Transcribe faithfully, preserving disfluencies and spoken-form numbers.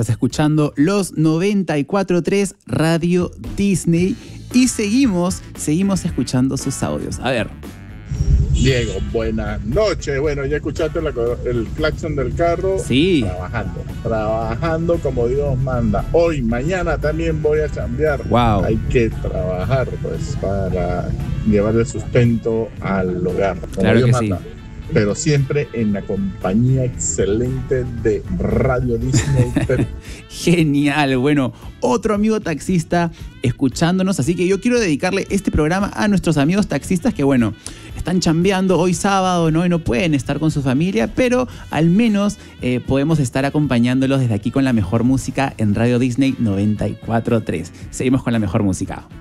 Estás escuchando los noventa y cuatro punto tres Radio Disney y seguimos, seguimos escuchando sus audios. A ver. Diego, buenas noches. Bueno, ya escuchaste la, el claxon del carro. Sí. Trabajando, trabajando como Dios manda. Hoy, mañana también voy a chambear. Wow. Hay que trabajar, pues, para llevar el sustento al hogar. Como claro Dios que manda. sí. Pero siempre en la compañía excelente de Radio Disney. Genial, bueno, otro amigo taxista escuchándonos, así que yo quiero dedicarle este programa a nuestros amigos taxistas que, bueno, están chambeando hoy sábado, ¿no? Y no pueden estar con su familia, pero al menos eh, podemos estar acompañándolos desde aquí con la mejor música en Radio Disney noventa y cuatro punto tres. Seguimos con la mejor música.